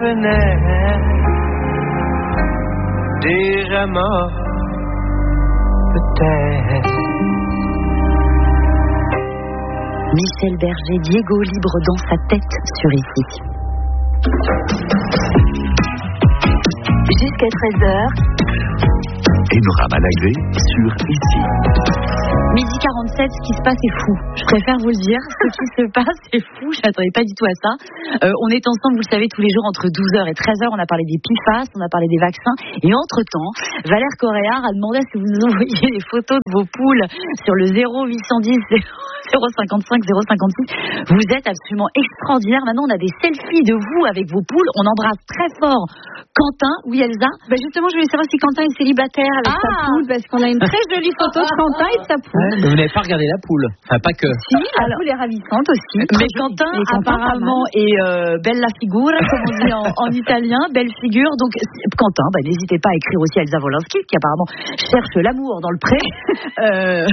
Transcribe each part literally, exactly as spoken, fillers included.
fenêtre, déjà mort, peut-être. Michel Berger, Diego libre dans sa tête sur Ici. Jusqu'à treize heures. Panorama Live sur Ici. Midi quarante-sept, ce qui se passe est fou. Je préfère vous le dire. Ce qui se passe est fou. Je m'attendais pas du tout à ça. Euh, on est ensemble, vous le savez, tous les jours entre douze heures et treize heures. On a parlé des P F A S, on a parlé des vaccins. Et entre-temps, Valère Coréard a demandé à ce que vous nous envoyiez les photos de vos poules sur le zéro huit cent dix zéro cinquante-cinq zéro cinquante-six. Vous êtes absolument extraordinaire. Maintenant, on a des selfies de vous avec vos poules. On embrasse très fort Quentin. Oui, Elsa. Bah justement, je voulais savoir si Quentin est célibataire avec ah. sa poule, parce qu'on a une très jolie photo de Quentin et de sa poule. Ouais, mais vous n'avez pas regardé la poule. Enfin, pas que. Si, la Alors, poule est ravissante aussi. Mais Quentin, Quentin apparemment, est euh, bella figura, comme on dit en, en italien, belle figure. Donc, Quentin, bah, n'hésitez pas à écrire aussi à Elsa Wolinski, qui apparemment cherche l'amour dans le pré. euh...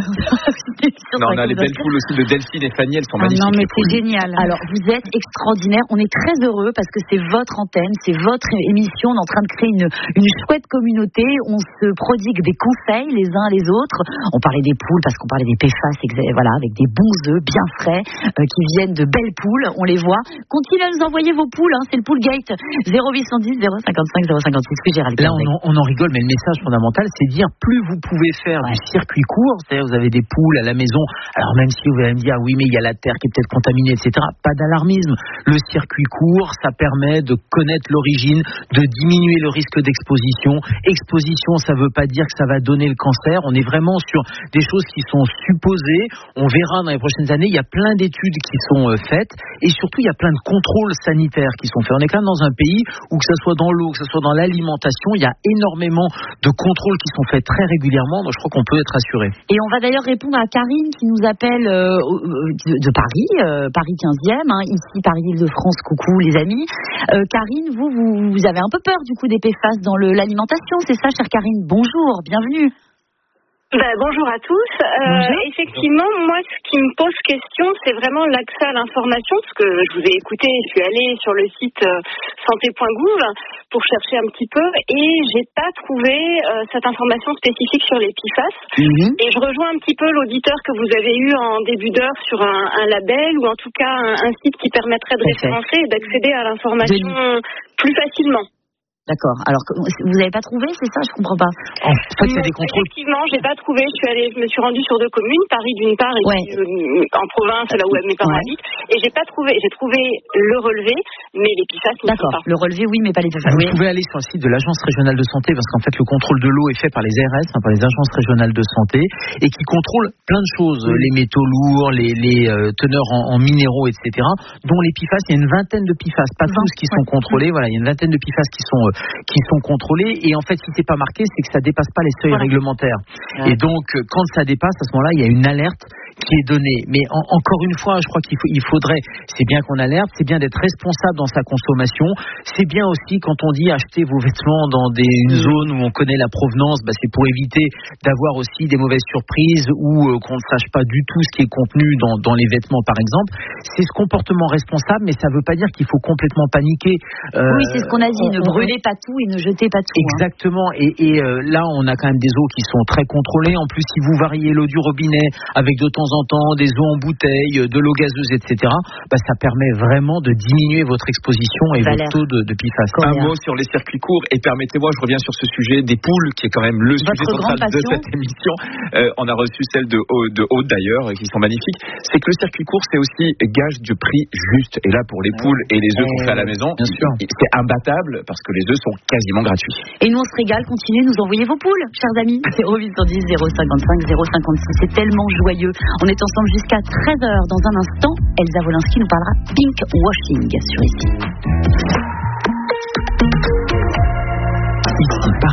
non, on a les belles poules aussi de Delphine et Fanny, elles sont magnifiques. Ah non, mais c'est génial. Alors, vous êtes extraordinaire. On est très heureux parce que c'est votre antenne, c'est votre émission. On est en train de créer une, une chouette communauté. On se prodigue des conseils les uns les autres. On parlait des poules parce qu'on parlait des P F A S, voilà, avec des bons œufs bien frais euh, qui viennent de belles poules. On les voit. Continuez à nous envoyer vos poules. Hein, c'est le Pool Gate zéro huit cent dix zéro cinquante-cinq zéro cinquante-six. Oui, Gérald. Là, on en, on en rigole, mais le message fondamental, c'est de dire plus vous pouvez faire ouais. du circuit court, c'est-à-dire vous avez des poules à la maison. Alors même si vous allez me dire ah oui, mais il y a la terre qui est peut-être contaminée, et cetera. Pas d'alarmisme. Le circuit court, ça permet de connaître l'origine, de diminuer le risque d'exposition. Exposition, ça veut pas dire que ça va donner le cancer. On est vraiment sur des choses qui sont supposées. On verra dans les prochaines années. Il y a plein d'études qui sont faites et surtout il y a plein de contrôles sanitaires qui sont faits. On est quand même dans un pays où que ce soit dans l'eau, que ce soit dans l'alimentation, il y a énormément de contrôles qui sont faits très régulièrement. Donc je crois qu'on peut être assuré. Et on va d'ailleurs répondre à Karine qui nous appelle euh, de, de Paris, euh, Paris quinzième, hein, ici Paris-Île-de-France. Coucou les amis. Euh, Karine, vous, vous vous avez un peu peur du coup des P F A S dans le, l'alimentation, c'est ça, chère Karine? Bonjour, bienvenue. Bah, bonjour à tous. Euh, bonjour. Effectivement, moi, ce qui me pose question, c'est vraiment l'accès à l'information, parce que je vous ai écouté, je suis allée sur le site euh, santé point gouv pour chercher un petit peu, et j'ai pas trouvé euh, cette information spécifique sur les P F A S. Mm-hmm. Et je rejoins un petit peu l'auditeur que vous avez eu en début d'heure sur un, un label, ou en tout cas un, un site qui permettrait de référencer et d'accéder à l'information Denis. plus facilement. D'accord. Alors, vous n'avez pas trouvé, c'est ça? Je comprends pas. En fait, il y a des contrôles. Effectivement, j'ai pas trouvé. Je suis allée, je me suis rendue sur deux communes, Paris d'une part et ouais. puis, euh, en province, là où mes parents habitent, ouais. et j'ai pas trouvé. J'ai trouvé le relevé, mais les P F A S ne sont pas. Le relevé, oui, mais pas les P F A S. Vous oui. pouvez aller sur le site de l'Agence régionale de santé, parce qu'en fait, le contrôle de l'eau est fait par les A R S, hein, par les agences régionales de santé, et qui contrôlent plein de choses, oui. les métaux lourds, les, les euh, teneurs en, en minéraux, et cetera. Dont les P F A S, il y a une vingtaine de P F A S, pas vingt, tous qui ouais. sont contrôlés. Voilà, il y a une vingtaine de P F A S qui sont euh, qui sont contrôlés. Et en fait, si c'est pas marqué, c'est que ça dépasse pas les seuils voilà. réglementaires. Ouais. Et donc, quand ça dépasse, à ce moment-là, il y a une alerte qui est donnée. Mais en, encore une fois, je crois qu'il faut, il faudrait, c'est bien qu'on alerte, c'est bien d'être responsable dans sa consommation. C'est bien aussi quand on dit acheter vos vêtements dans des, une zone où on connaît la provenance, bah, c'est pour éviter d'avoir aussi des mauvaises surprises ou euh, qu'on ne sache pas du tout ce qui est contenu dans, dans les vêtements, par exemple. C'est ce comportement responsable, mais ça ne veut pas dire qu'il faut complètement paniquer. Euh, oui, c'est ce qu'on a dit, on, ne brûlez on... pas tout et ne jetez pas tout. Exactement. Hein. Et, et euh, là, on a quand même des eaux qui sont très contrôlées. En plus, si vous variez l'eau du robinet avec de temps en temps des eaux en bouteille, de l'eau gazeuse, et cetera, bah, ça permet vraiment de diminuer votre exposition et Valère. votre taux de, de P F A S. Un mot sur les circuits courts, et permettez-moi, je reviens sur ce sujet des poules, qui est quand même le votre sujet central de cette émission. Euh, on a reçu celle de, de Aude d'ailleurs, qui sont magnifiques. C'est que le circuit court, c'est aussi gage de prix juste. Et là, pour les poules et les œufs qu'on fait à la maison, bien sûr. c'est imbattable parce que les œufs sont quasiment gratuits. Et nous, on se régale. Continuez de nous envoyer vos poules, chers amis. zéro huit cent dix zéro cinquante-cinq zéro cinquante-six. C'est tellement joyeux. On est ensemble jusqu'à treize heures. Dans un instant, Elsa Wolinski nous parlera pink washing sur Ici. Ici partenaire.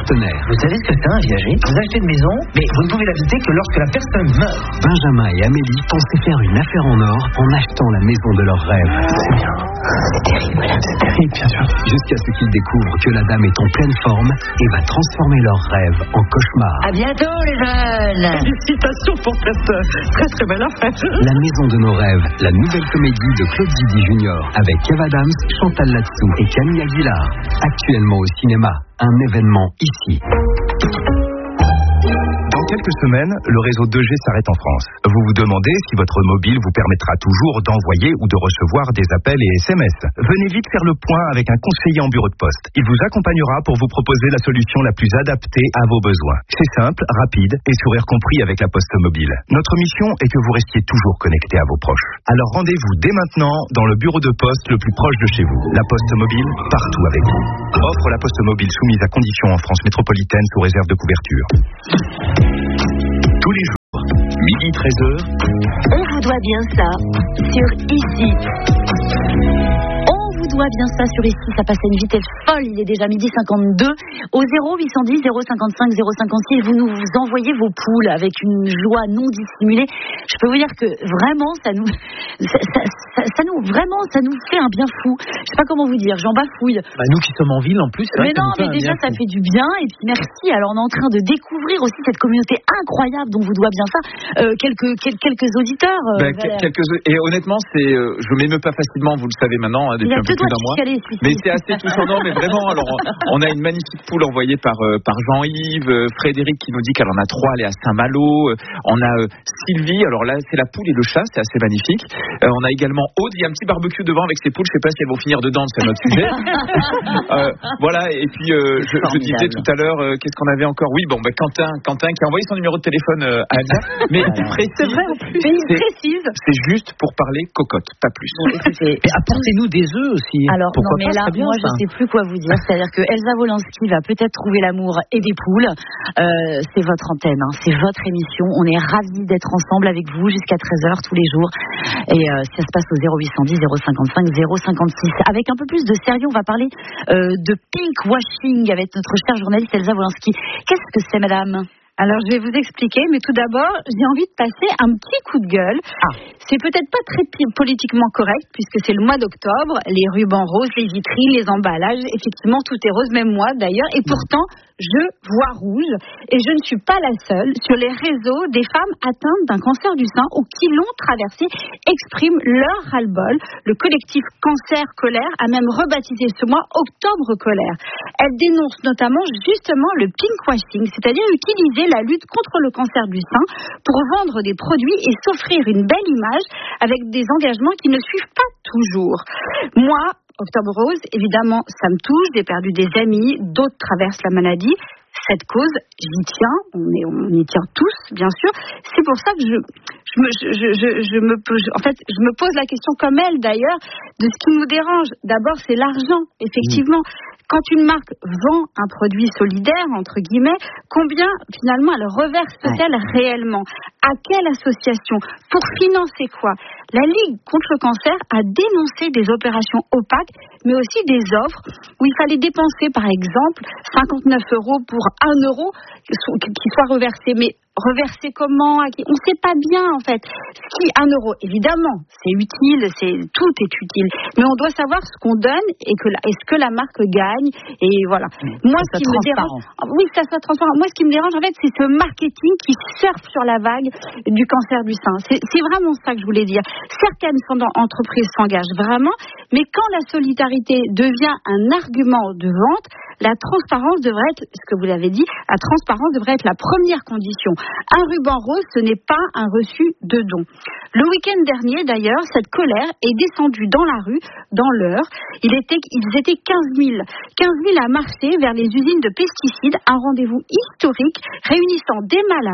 Vous savez ce que c'est un viager? Vous achetez une maison, mais vous ne pouvez l'habiter que lorsque la personne meurt. Benjamin et Amélie pensaient faire une affaire en or en achetant la maison de leurs rêves. C'est bien. C'est terrible, voilà. C'est terrible, bien sûr. Jusqu'à ce qu'ils découvrent que la dame est en pleine forme et va transformer leurs rêves en cauchemars. À bientôt, les jeunes. Félicitations pour cette très très belle affaire. La maison de nos rêves, la nouvelle comédie de Claude Zidi Junior avec Kev Adams, Chantal Latsou et Camille Aguilar. Actuellement au cinéma, un événement ici. Dans quelques semaines, le réseau deux G s'arrête en France. Vous vous demandez si votre mobile vous permettra toujours d'envoyer ou de recevoir des appels et S M S. Venez vite faire le point avec un conseiller en bureau de poste. Il vous accompagnera pour vous proposer la solution la plus adaptée à vos besoins. C'est simple, rapide et sourire compris avec la poste mobile. Notre mission est que vous restiez toujours connecté à vos proches. Alors rendez-vous dès maintenant dans le bureau de poste le plus proche de chez vous. La poste mobile, partout avec vous. Offre la poste mobile soumise à conditions en France métropolitaine sous réserve de couverture. Tous les jours, midi treize heures. On vous doit bien ça sur Ici. On vous doit bien ça sur Ici. Ça passe à une vitesse folle. Il est déjà midi cinquante-deux. Au zéro huit cent dix zéro cinquante-cinq zéro cinquante-six, vous nous vous envoyez vos poules avec une joie non dissimulée. Je peux vous dire que vraiment, ça nous, ça, ça, ça, ça nous, vraiment, ça nous fait un bien fou. Je sais pas comment vous dire. J'en bafouille. Bah, nous qui sommes en ville, en plus. Mais non, mais déjà, ça fait du bien. Et puis merci. Alors, on est en train de découvrir aussi cette communauté incroyable dont vous doit bien ça. Euh, quelques, quelques, quelques auditeurs. Euh, ben, quelques, et honnêtement, c'est, euh, je m'émeut pas facilement. Vous le savez maintenant, hein, depuis un peu plus d'un mois. Chialer, si, mais si. c'est assez touchant. Non, mais vraiment. Alors, on a une magnifique poule envoyée par euh, par Jean-Yves, euh, Frédéric qui nous dit qu'elle en a trois. Elle est à Saint-Malo. Euh, on a euh, Sylvie. Alors là, c'est la poule et le chat. C'est assez magnifique. Euh, on a également Aude. Il y a un petit barbecue devant avec ses poules. Je sais pas si elles vont finir dedans. C'est notre sujet. euh, voilà. Et puis euh, je, je disais tout à l'heure, euh, qu'est-ce qu'on avait encore? Oui, bon, bah, Quentin, Quentin qui a envoyé son numéro de téléphone euh, à Anna. Mais il précise. C'est vrai en plus. Mais il précise. C'est juste pour parler cocotte, pas plus. Bon, écoutez, et apportez-nous des œufs aussi. Alors, pourquoi non, mais pas, là, bien, moi, ça. je sais plus quoi vous dire. C'est-à-dire que Elsa Wolinski va peut-être trouver l'amour et des poules. Euh, c'est votre antenne, hein. C'est votre émission. On est ravis d'être ensemble avec vous jusqu'à treize heures tous les jours. Et euh, ça se passe au zéro huit cent dix zéro cinquante-cinq zéro cinquante-six. Avec un peu plus de sérieux, on va parler euh, de pink washing avec notre chère journaliste Elsa Wolinski. Qu'est-ce que c'est, madame? Alors, je vais vous expliquer, mais tout d'abord, j'ai envie de passer un petit coup de gueule. Ah. C'est peut-être pas très politiquement correct, puisque c'est le mois d'octobre, les rubans roses, les vitrines, les emballages, effectivement, tout est rose, même moi d'ailleurs, et pourtant, je vois rouge, et je ne suis pas la seule. Sur les réseaux, des femmes atteintes d'un cancer du sein ou qui l'ont traversé expriment leur ras-le-bol. Le collectif Cancer Colère a même rebaptisé ce mois Octobre Colère. Elles dénoncent notamment justement le pinkwashing, c'est-à-dire utiliser la lutte contre le cancer du sein pour vendre des produits et s'offrir une belle image avec des engagements qui ne suivent pas toujours. Moi, Octobre Rose, évidemment, ça me touche, j'ai perdu des amis, d'autres traversent la maladie. Cette cause, j'y tiens, on, est, on y tient tous, bien sûr. C'est pour ça que je, je, me, je, je, je me, je, en fait, je me pose la question, comme elle d'ailleurs, de ce qui nous dérange. D'abord, c'est l'argent, effectivement. Mmh. Quand une marque vend un produit solidaire, entre guillemets, combien finalement elle reverse-t-elle ouais. réellement? À quelle association? Pour financer quoi? La Ligue contre le cancer a dénoncé des opérations opaques, mais aussi des offres où il fallait dépenser, par exemple, cinquante-neuf euros pour un euro qui soit reversé. Mais reverser comment? On ne sait pas bien, en fait. Ce qui, un euro, évidemment, c'est utile, c'est, tout est utile. Mais on doit savoir ce qu'on donne et que la, est-ce que la marque gagne. Et voilà. Mmh, Moi, ce qui me dérange, oui, que ça soit transparent. Moi, ce qui me dérange, en fait, c'est ce marketing qui surfe sur la vague du cancer du sein. C'est, c'est vraiment ça que je voulais dire. Certaines entreprises s'engagent vraiment, mais quand la solidarité devient un argument de vente, la transparence devrait être, ce que vous l'avez dit, la transparence devrait être la première condition. Un ruban rose, ce n'est pas un reçu de don. Le week-end dernier, d'ailleurs, cette colère est descendue dans la rue, dans l'Eure. Il était, ils étaient quinze mille. quinze mille à marcher vers les usines de pesticides, un rendez-vous historique réunissant des malades,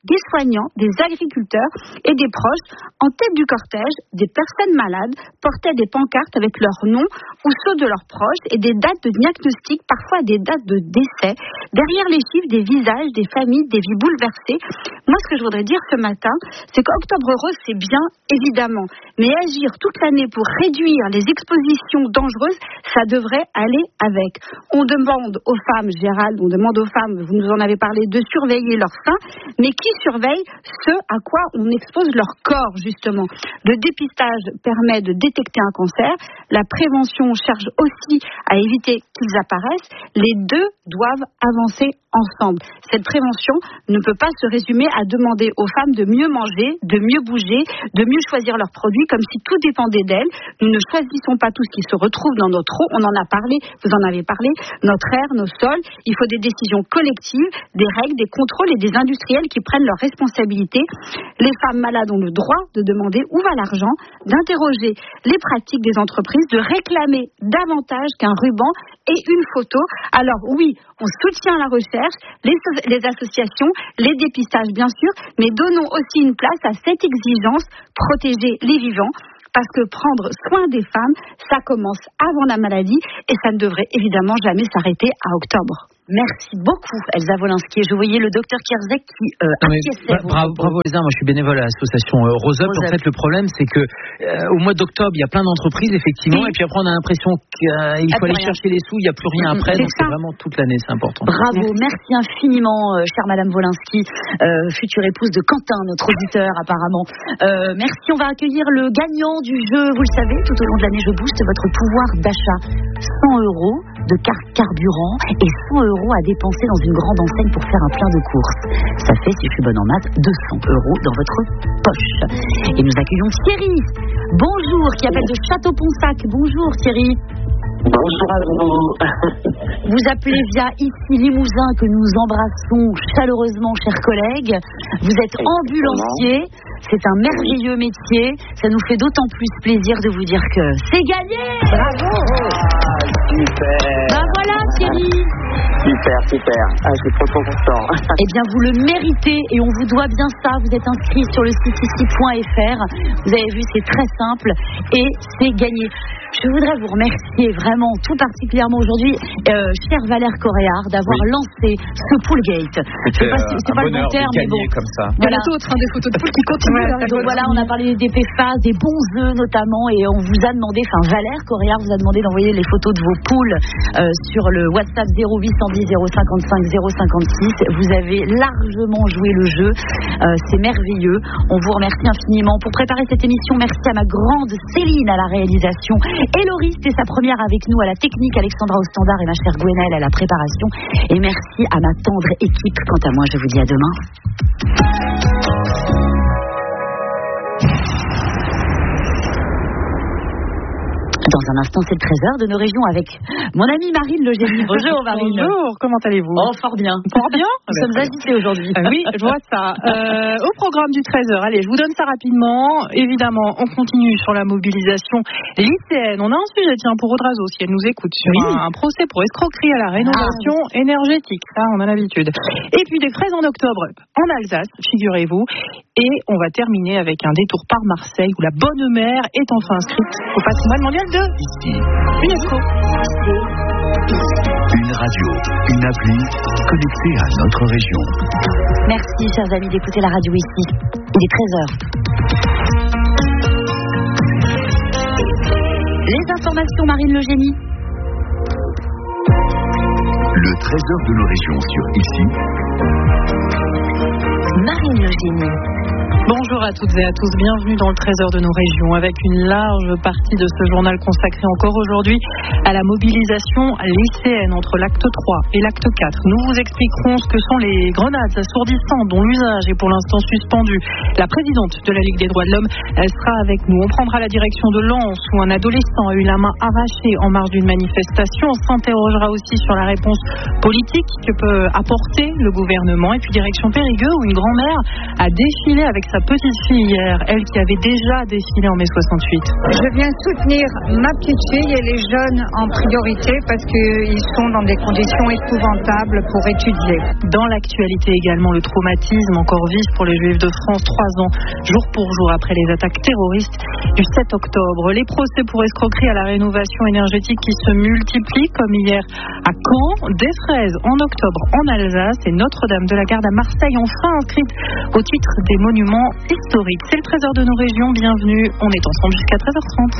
des soignants, des agriculteurs et des proches. En tête du cortège, des personnes malades portaient des pancartes avec leurs noms ou ceux de leurs proches et des dates de diagnostic, parfois des dates de décès. Derrière les chiffres, des visages, des familles, des vies bouleversées. Moi, ce que je voudrais dire ce matin, c'est qu'Octobre Rose, c'est bien, évidemment. Mais agir toute l'année pour réduire les expositions dangereuses, ça devrait aller avec. On demande aux femmes, Gérald, on demande aux femmes, vous nous en avez parlé, de surveiller leurs seins, mais qui surveille ce à quoi on expose leur corps, justement. Le dépistage permet de détecter un cancer, la prévention cherche aussi à éviter qu'ils apparaissent, les deux doivent avancer ensemble. Cette prévention ne peut pas se résumer à demander aux femmes de mieux manger, de mieux bouger, de mieux choisir leurs produits, comme si tout dépendait d'elles. Nous ne choisissons pas tout ce qui se retrouve dans notre eau, on en a parlé, vous en avez parlé, notre air, nos sols. Il faut des décisions collectives, des règles, des contrôles et des industriels qui prennent leurs responsabilités. Les femmes malades ont le droit de demander où va l'argent, d'interroger les pratiques des entreprises, de réclamer davantage qu'un ruban et une photo. Alors oui, on soutient la recherche, les, les associations, les dépistages bien sûr, mais donnons aussi une place à cette exigence, protéger les vivants, parce que prendre soin des femmes, ça commence avant la maladie et ça ne devrait évidemment jamais s'arrêter à octobre. Merci beaucoup, Elsa Wolinski. Je voyais le docteur Kierzek qui euh, acquiesçait. Bravo, bravo Elsa, moi je suis bénévole à l'association euh, Rose Up. En fait, le problème, c'est que euh, au mois d'octobre, il y a plein d'entreprises, effectivement, oui. Et puis après, on a l'impression qu'il euh, faut aller rien. chercher les sous, il n'y a plus rien après, c'est donc ça. C'est vraiment toute l'année, c'est important. Bravo, merci, merci infiniment, euh, chère Madame Wolinski, euh, future épouse de Quentin, notre auditeur, apparemment. Euh, merci, on va accueillir le gagnant du jeu. Vous le savez, tout au long de l'année, je booste votre pouvoir d'achat. cent euros de carte carburant et cent euros à dépenser dans une grande enseigne pour faire un plein de courses. Ça fait, si je suis bonne en maths, deux cents euros dans votre poche. Et nous accueillons Thierry. Bonjour, qui appelle de Château-Ponsac. Bonjour Thierry. Bonjour à vous. Vous appelez via ici Limousin, que nous embrassons chaleureusement, chers collègues. Vous êtes ambulancier. C'est un merveilleux métier. Ça nous fait d'autant plus plaisir de vous dire que c'est gagné. Bravo. Ah, super. Ben voilà Thierry. Super, super. Ah, je suis trop, trop content. Eh bien, vous le méritez et on vous doit bien ça. Vous êtes inscrit sur le site ici point f r. Vous avez vu, c'est très simple et c'est gagné. Je voudrais vous remercier vraiment, tout particulièrement aujourd'hui, euh, cher Valère Coréard, d'avoir oui. lancé ce Poolgate. Je sais pas si c'est pas le bon terme, mais bon. Comme ça. Voilà. Il y en a d'autres, hein, des photos de poules qui continuent. Ouais, donc voilà, on a parlé des P F A S, des bons œufs notamment, et on vous a demandé, enfin Valère Coréard vous a demandé d'envoyer les photos de vos poules euh, sur le WhatsApp zéro huit cent dix zéro cinquante-cinq zéro cinquante-six. Vous avez largement joué le jeu, euh, c'est merveilleux. On vous remercie infiniment. Pour préparer cette émission, merci à ma grande Céline à la réalisation. Héloris, c'est sa première avec nous à la technique, Alexandra au standard et ma chère Gwenaëlle à la préparation. Et merci à ma tendre équipe. Quant à moi, je vous dis à demain. Dans un instant, c'est le trésor de nos régions avec mon amie Marine Le Génie. Bonjour Marine. Bonjour, comment allez-vous? Oh, fort bien. Fort bien. Nous sommes agités aujourd'hui. Euh, oui, je vois ça. Euh, au programme du trésor, allez, je vous donne ça rapidement. Évidemment, on continue sur la mobilisation lycéenne. On a un sujet, tiens, pour Audrazo, si elle nous écoute, sur oui. un, un procès pour escroquerie à la rénovation ah. énergétique. Ça, on a l'habitude. Et puis des fraises en octobre en Alsace, figurez-vous. Et on va terminer avec un détour par Marseille où la bonne mère est enfin inscrite au patrimoine mondial de l'UNESCO. Une radio, une appli connectée à notre région. Merci, chers amis, d'écouter la radio ici. Il est treize heures. Les informations, Marine Le Génie. Le trésor de nos régions sur ici. Marine Le Génie. Bonjour à toutes et à tous, bienvenue dans le trésor de nos régions avec une large partie de ce journal consacré encore aujourd'hui à la mobilisation lycéenne entre l'acte trois et l'acte quatre. Nous vous expliquerons ce que sont les grenades assourdissantes dont l'usage est pour l'instant suspendu. La présidente de la Ligue des droits de l'homme, elle sera avec nous. On prendra la direction de Lens où un adolescent a eu la main arrachée en marge d'une manifestation. On s'interrogera aussi sur la réponse politique que peut apporter le gouvernement. Et puis direction Périgueux où une grand-mère a défilé avec sa petite fille hier, elle qui avait déjà défilé en mai soixante-huit. Je viens soutenir ma petite fille et les jeunes en priorité parce qu'ils sont dans des conditions épouvantables pour étudier. Dans l'actualité également, le traumatisme encore vif pour les Juifs de France, trois ans, jour pour jour après les attaques terroristes du sept octobre. Les procès pour escroquerie à la rénovation énergétique qui se multiplient, comme hier à Caen, des fraises en octobre en Alsace et Notre-Dame de la Garde à Marseille, enfin inscrite au titre des monuments historiques. C'est le trésor de nos régions, bienvenue, on est ensemble jusqu'à treize heures trente.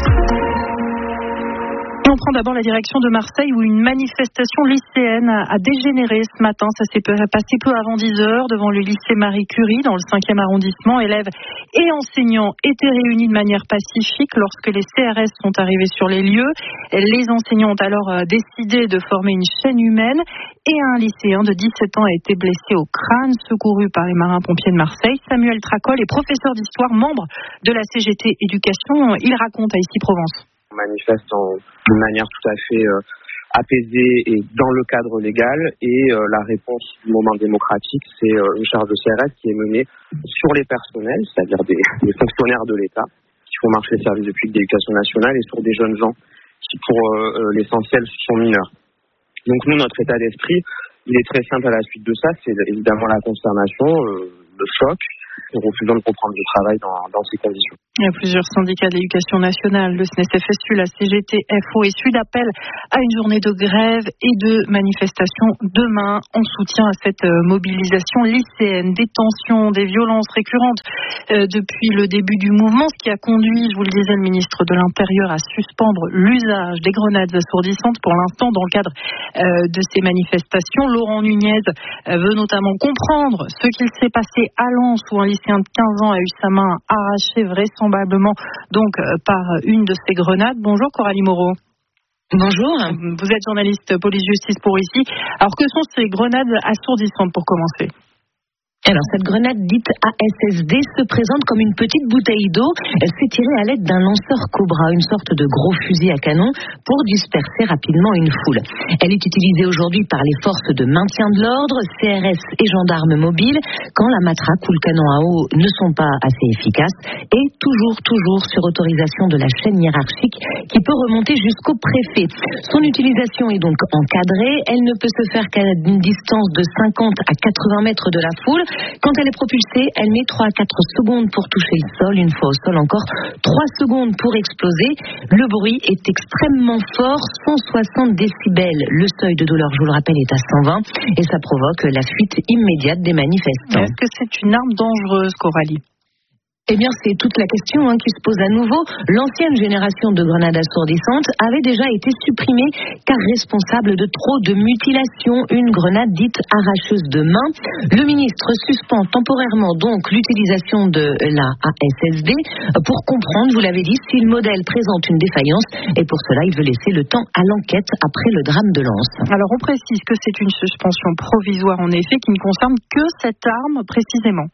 Et on prend d'abord la direction de Marseille où une manifestation lycéenne a dégénéré ce matin. Ça s'est passé peu avant dix heures devant le lycée Marie Curie dans le cinquième arrondissement. Élèves et enseignants étaient réunis de manière pacifique lorsque les C R S sont arrivés sur les lieux. Les enseignants ont alors décidé de former une chaîne humaine et un lycéen de dix-sept ans a été blessé au crâne, secouru par les marins-pompiers de Marseille. Samuel Tracol est professeur d'histoire, membre de la C G T Éducation. Il raconte à Ici Provence. On manifeste en, de manière tout à fait euh, apaisée et dans le cadre légal et euh, la réponse du moment démocratique, c'est euh, une charge de C R S qui est menée sur les personnels, c'est-à-dire des, des fonctionnaires de l'État qui font marcher le service public d'éducation nationale et sur des jeunes gens qui pour euh, l'essentiel sont mineurs. Donc nous, notre état d'esprit, il est très simple à la suite de ça, c'est évidemment la consternation, euh, le choc, et refusant de comprendre le travail dans, dans ces conditions. Il y a plusieurs syndicats de l'éducation nationale, le S N E S F S U, la C G T, F O et Sud appellent à une journée de grève et de manifestation demain en soutien à cette mobilisation lycéenne. Des tensions, des violences récurrentes euh, depuis le début du mouvement, ce qui a conduit, je vous le disais, le ministre de l'Intérieur à suspendre l'usage des grenades assourdissantes pour l'instant dans le cadre euh, de ces manifestations. Laurent Nunez euh, veut notamment comprendre ce qu'il s'est passé à Lens où un lycéen de quinze ans a eu sa main arrachée vraisemblablement donc par une de ces grenades. Bonjour Coralie Moreau. Bonjour. Vous êtes journaliste police-justice pour Ici. Alors que sont ces grenades assourdissantes pour commencer ? Alors, cette grenade dite A S S D se présente comme une petite bouteille d'eau. Elle s'est tirée à l'aide d'un lanceur Cobra, une sorte de gros fusil à canon, pour disperser rapidement une foule. Elle est utilisée aujourd'hui par les forces de maintien de l'ordre, C R S et gendarmes mobiles, quand la matraque ou le canon à eau ne sont pas assez efficaces, et toujours, toujours sur autorisation de la chaîne hiérarchique qui peut remonter jusqu'au préfet. Son utilisation est donc encadrée. Elle ne peut se faire qu'à une distance de cinquante à quatre-vingts mètres de la foule. Quand elle est propulsée, elle met trois à quatre secondes pour toucher le sol. Une fois au sol, encore trois secondes pour exploser. Le bruit est extrêmement fort, cent soixante décibels. Le seuil de douleur, je vous le rappelle, est à cent vingt et ça provoque la fuite immédiate des manifestants. Est-ce que c'est une arme dangereuse, Coralie ? Eh bien, c'est toute la question hein, qui se pose à nouveau. L'ancienne génération de grenades assourdissantes avait déjà été supprimée car responsable de trop de mutilations, une grenade dite arracheuse de main. Le ministre suspend temporairement donc l'utilisation de la A S S D pour comprendre, vous l'avez dit, si le modèle présente une défaillance et pour cela, il veut laisser le temps à l'enquête après le drame de Lens. Alors, on précise que c'est une suspension provisoire en effet qui ne concerne que cette arme précisément.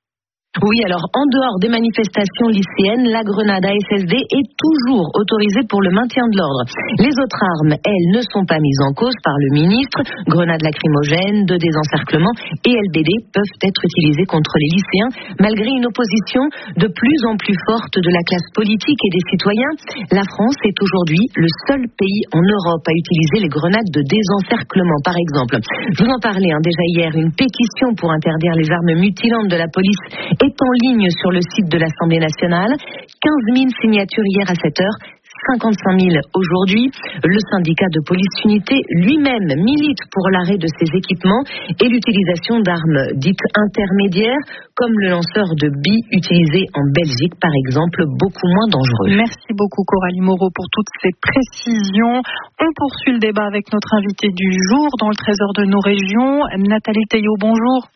Oui, alors en dehors des manifestations lycéennes, la grenade A S S D est toujours autorisée pour le maintien de l'ordre. Les autres armes, elles, ne sont pas mises en cause par le ministre. Grenades lacrymogènes, de désencerclement et L B D peuvent être utilisées contre les lycéens, malgré une opposition de plus en plus forte de la classe politique et des citoyens. La France est aujourd'hui le seul pays en Europe à utiliser les grenades de désencerclement, par exemple. Je vous en parlais hein, déjà hier, une pétition pour interdire les armes mutilantes de la police est en ligne sur le site de l'Assemblée nationale. quinze mille signatures hier à sept heures, cinquante-cinq mille aujourd'hui. Le syndicat de police unité lui-même milite pour l'arrêt de ces équipements et l'utilisation d'armes dites intermédiaires, comme le lanceur de billes utilisé en Belgique, par exemple, beaucoup moins dangereux. Merci beaucoup Coralie Moreau pour toutes ces précisions. On poursuit le débat avec notre invitée du jour dans le Trésor de nos régions, Nathalie Théiot. Bonjour.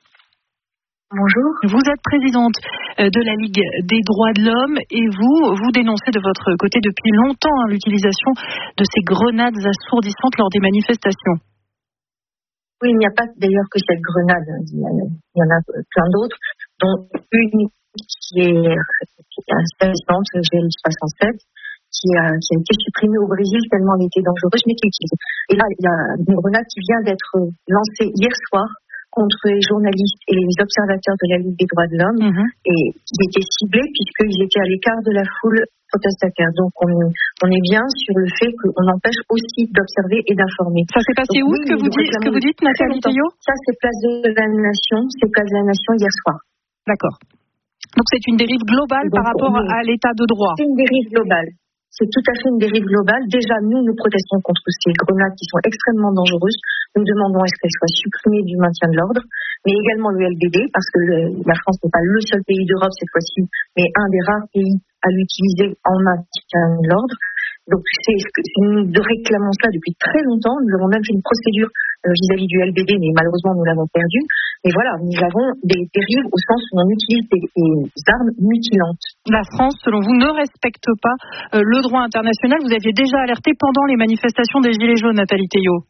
Bonjour. Vous êtes présidente de la Ligue des droits de l'homme et vous, vous dénoncez de votre côté depuis longtemps hein, l'utilisation de ces grenades assourdissantes lors des manifestations. Oui, il n'y a pas d'ailleurs que cette grenade, il y en a plein d'autres, dont une qui est, qui est assourdissante, G L soixante-sept, qui a, qui a été supprimée au Brésil tellement elle était dangereuse, mais qui est utilisée. Et là, il y a une grenade qui vient d'être lancée hier soir contre les journalistes et les observateurs de la Ligue des droits de l'homme mmh. et qui étaient ciblés puisqu'ils étaient à l'écart de la foule protestataire. Donc on, on est bien sur le fait qu'on empêche aussi d'observer et d'informer. Ça s'est passé où, oui, ce que vous dites, ce que vous dites, Nathalie Théiot ? Ça, c'est Place de la Nation, c'est Place de la Nation hier soir. D'accord. Donc c'est une dérive globale Donc, par rapport on, à l'état de droit. C'est une dérive globale. C'est tout à fait une dérive globale. Déjà, nous, nous protestons contre ces grenades qui sont extrêmement dangereuses. Nous demandons à ce qu'elles soient supprimées du maintien de l'ordre, mais également le L B D, parce que le, la France n'est pas le seul pays d'Europe cette fois-ci, mais un des rares pays à l'utiliser en maintien de l'ordre. Donc, c'est, c'est, nous réclamons cela depuis très longtemps. Nous avons même fait une procédure euh, vis-à-vis du L B D, mais malheureusement, nous l'avons perdue. Mais voilà, nous avons des dérives au sens où on utilise des, des armes mutilantes. La France, selon vous, ne respecte pas euh, le droit international. Vous aviez déjà alerté pendant les manifestations des Gilets jaunes, Nathalie Théiot.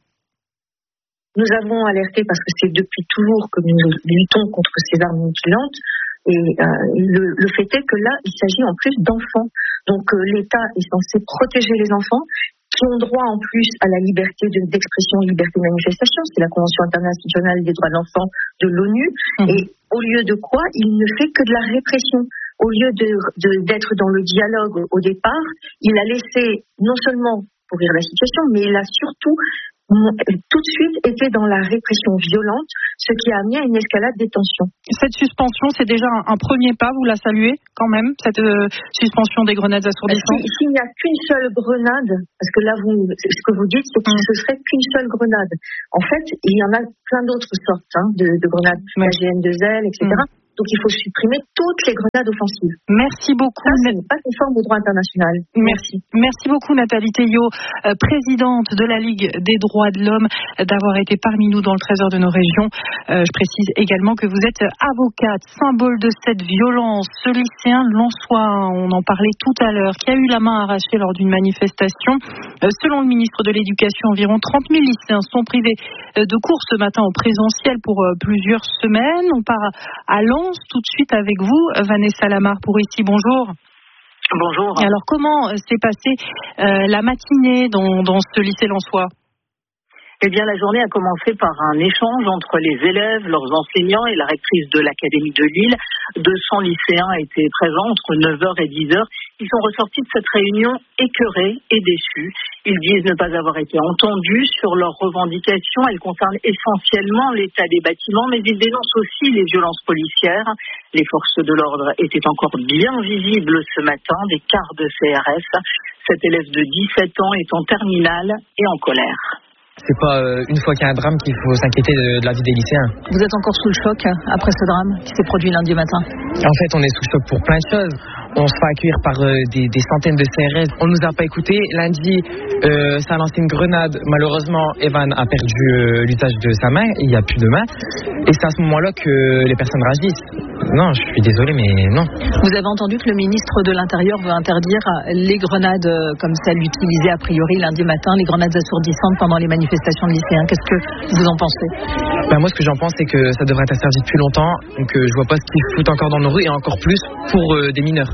Nous avons alerté parce que c'est depuis toujours que nous luttons contre ces armes mutilantes. Et euh, le, le fait est que là, il s'agit en plus d'enfants. Donc euh, l'État est censé protéger les enfants qui ont droit en plus à la liberté de, d'expression, liberté de manifestation. C'est la Convention internationale des droits de l'enfant de l'ONU. Mmh. Et au lieu de quoi, il ne fait que de la répression. Au lieu de, de, d'être dans le dialogue au départ, il a laissé non seulement pourrir la situation, mais il a surtout tout de suite été dans la répression violente, ce qui a amené à une escalade des tensions. Cette suspension, c'est déjà un, un premier pas, vous la saluez quand même, cette euh, suspension des grenades assourdissantes ? Si, s'il n'y a qu'une seule grenade, parce que là, vous, ce que vous dites, c'est que ce serait qu'une seule grenade. En fait, il y en a plein d'autres sortes hein, de, de grenades, la G N deux L, et cetera. Mmh. Donc il faut supprimer toutes les grenades offensives. Merci beaucoup. Ça, ce n'est pas conforme au droit international. Merci. Merci beaucoup Nathalie Théiot, euh, présidente de la Ligue des droits de l'homme, d'avoir été parmi nous dans le trésor de nos régions. Euh, je précise également que vous êtes avocate, symbole de cette violence. Ce lycéen de Lensois, on en parlait tout à l'heure, qui a eu la main arrachée lors d'une manifestation. Euh, selon le ministre de l'Éducation, environ trente mille lycéens sont privés euh, de cours ce matin en présentiel pour euh, plusieurs semaines. On part à Lens tout de suite avec vous, Vanessa Lamar pour ici. Bonjour. Bonjour. Alors comment s'est passée euh, la matinée dans, dans ce lycée lensois ? Eh bien, la journée a commencé par un échange entre les élèves, leurs enseignants et la rectrice de l'Académie de Lille. deux cents lycéens étaient présents entre neuf heures et dix heures. Ils sont ressortis de cette réunion écœurés et déçus. Ils disent ne pas avoir été entendus sur leurs revendications. Elles concernent essentiellement l'état des bâtiments, mais ils dénoncent aussi les violences policières. Les forces de l'ordre étaient encore bien visibles ce matin, des quarts de C R S. Cet élève de dix-sept ans est en terminale et en colère. C'est pas euh, une fois qu'il y a un drame qu'il faut s'inquiéter de, de la vie des lycéens. Vous êtes encore sous le choc après ce drame qui s'est produit lundi matin ? En fait, on est sous le choc pour plein de choses. On se fait accueillir par euh, des, des centaines de C R S. On nous a pas écoutés. Lundi, euh, ça a lancé une grenade. Malheureusement, Evan a perdu euh, l'usage de sa main. Il n'y a plus de main. Et c'est à ce moment-là que les personnes réagissent. Non, je suis désolé, mais non. Vous avez entendu que le ministre de l'Intérieur veut interdire les grenades comme celle utilisée a priori lundi matin, les grenades assourdissantes pendant les manifestations de lycéens. Qu'est-ce que vous en pensez ? Ben moi, ce que j'en pense, c'est que ça devrait être interdit depuis longtemps. Donc, euh, je vois pas ce qu'ils foutent encore dans nos rues et encore plus pour euh, des mineurs.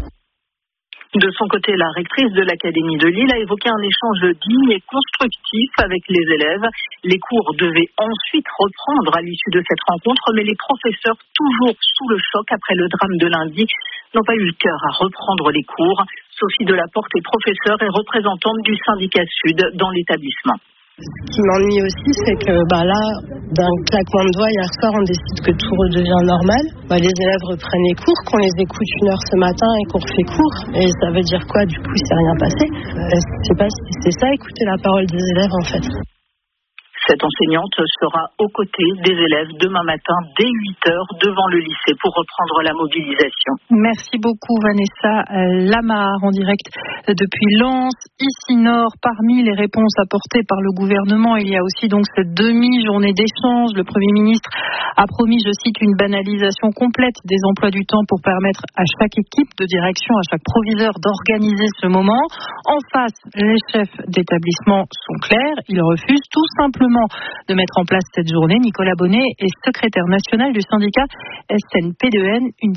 De son côté, la rectrice de l'Académie de Lille a évoqué un échange digne et constructif avec les élèves. Les cours devaient ensuite reprendre à l'issue de cette rencontre, mais les professeurs, toujours sous le choc après le drame de lundi, n'ont pas eu le cœur à reprendre les cours. Sophie Delaporte est professeure et représentante du syndicat Sud dans l'établissement. Ce qui m'ennuie aussi, c'est que bah là, d'un claquement de doigts, hier soir, on décide que tout redevient normal. Bah, les élèves reprennent les cours, qu'on les écoute une heure ce matin et qu'on refait cours. Et ça veut dire quoi ? Du coup, il s'est rien passé. Euh, je sais pas si c'est ça, écouter la parole des élèves, en fait. Cette enseignante sera aux côtés des élèves demain matin dès huit heures devant le lycée pour reprendre la mobilisation. Merci beaucoup Vanessa Lamar en direct depuis Lens. Ici Nord, parmi les réponses apportées par le gouvernement, il y a aussi donc cette demi-journée d'échange. Le Premier ministre a promis, je cite, une banalisation complète des emplois du temps pour permettre à chaque équipe de direction, à chaque proviseur d'organiser ce moment. En face, les chefs d'établissement sont clairs. Ils refusent tout simplement de mettre en place cette journée. Nicolas Bonnet est secrétaire national du syndicat S N P deux N U N S A.